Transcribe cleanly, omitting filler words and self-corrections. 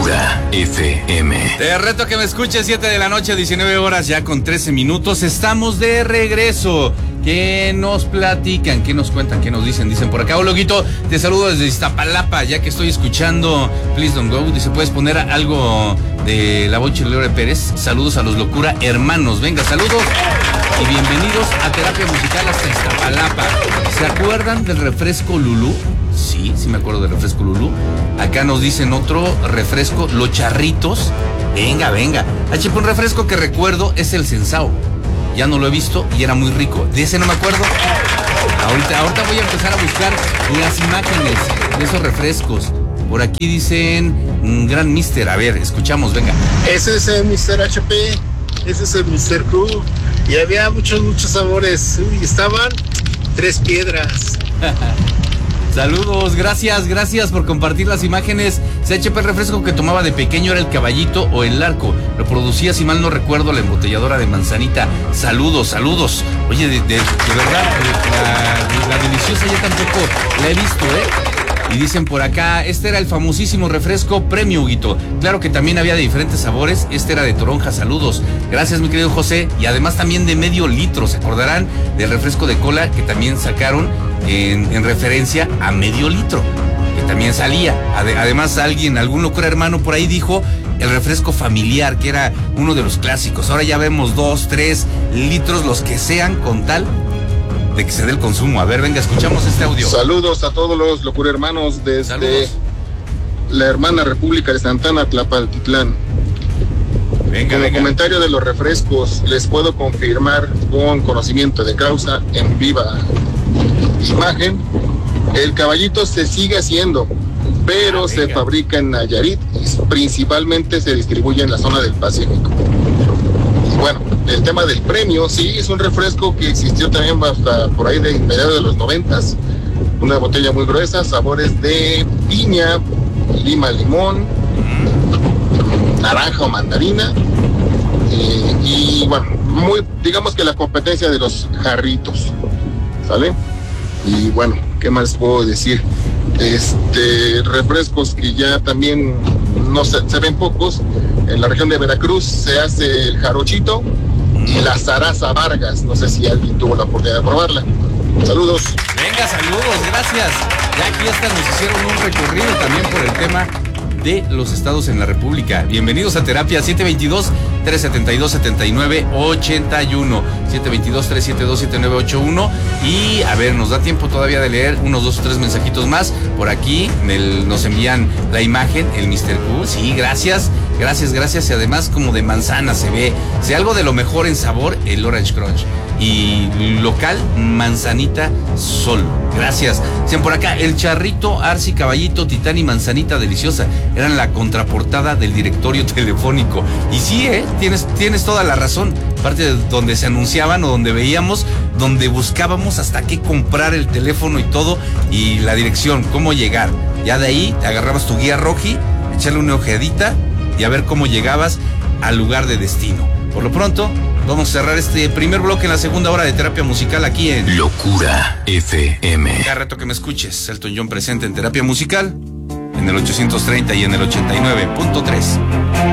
Locura FM. Te reto que me escuches, 7 de la noche, 19 horas ya con 13 minutos. Estamos de regreso. ¿Qué nos platican? ¿Qué nos cuentan? ¿Qué nos dicen? Dicen por acá. Hola, Loguito, te saludo desde Iztapalapa, ya que estoy escuchando Please Don't Go. Dice, ¿puedes poner algo de la voz Lore Pérez? Saludos a los Locura hermanos. Venga, saludos y bienvenidos a Terapia Musical hasta Iztapalapa. ¿Se acuerdan del refresco Lulú? Sí, sí me acuerdo del refresco Lulú. Acá nos dicen otro refresco, los charritos. Venga. HP, un refresco que recuerdo es el Sensao. Ya no lo he visto y era muy rico. De ese no me acuerdo. Ahorita voy a empezar a buscar las imágenes de esos refrescos. Por aquí dicen Gran Mister. A ver, escuchamos, venga. Ese es el Mr. HP. Ese es el Mr. Q. Y había muchos sabores. Uy, estaban 3 piedras. Saludos, gracias por compartir las imagenes. CHP, el refresco que tomaba de pequeño era el Caballito o el Arco. Lo producía, si mal no recuerdo, la embotelladora de Manzanita. Saludos. Oye, de verdad, la deliciosa ya tampoco la he visto, Y dicen por acá, este era el famosísimo refresco Premio, Huguito. Claro que también había de diferentes sabores, este era de toronja. Saludos. Gracias, mi querido José. Y además también de medio litro, ¿se acordarán del refresco de cola que también sacaron en referencia a medio litro? Que también salía. Además algún locura hermano por ahí dijo el refresco familiar, que era uno de los clásicos. Ahora ya vemos 2, 3 litros, los que sean, con tal de que se dé el consumo. A ver, venga, escuchamos este audio. Saludos a todos los locura hermanos desde Saludos. La hermana República de Santana, Tlalpatitlán. Como comentario de los refrescos, les puedo confirmar con conocimiento de causa en viva imagen, el Caballito se sigue haciendo, pero se fabrica en Nayarit y principalmente se distribuye en la zona del Pacífico. Y bueno, el tema del Premio, sí, es un refresco que existió también hasta por ahí de mediados de los 90s, una botella muy gruesa, sabores de piña, lima, limón, naranja o mandarina, y bueno, digamos que la competencia de los jarritos, ¿sale? Y bueno, ¿qué más puedo decir? Refrescos que ya también no se ven pocos. En la región de Veracruz se hace el jarochito y la zaraza Vargas. No sé si alguien tuvo la oportunidad de probarla. Saludos. Venga, saludos, gracias. Ya aquí hasta nos hicieron un recorrido también por el tema de los estados en la República. Bienvenidos a Terapia 722-372-7981. 722-372-7981. Y a ver, nos da tiempo todavía de leer unos 2 o 3 mensajitos más. Por aquí nos envían la imagen, el Mr. Q. Sí, gracias. Y además como de manzana se ve. Si algo de lo mejor en sabor, el Orange Crunch. Y local, manzanita solo. Gracias. Dicen por acá, el charrito, Arsi, Caballito, Titán y manzanita deliciosa eran la contraportada del directorio telefónico. Y sí, tienes toda la razón. Parte de donde se anunciaban o donde veíamos, donde buscábamos hasta qué comprar el teléfono y todo, y la dirección, cómo llegar. Ya de ahí agarrabas tu guía Roji, echarle una ojeadita y a ver cómo llegabas al lugar de destino. Por lo pronto, vamos a cerrar este primer bloque en la segunda hora de Terapia Musical aquí en Locura FM. Cada reto que me escuches, Elton John presente en Terapia Musical en el 830 y en el 89.3.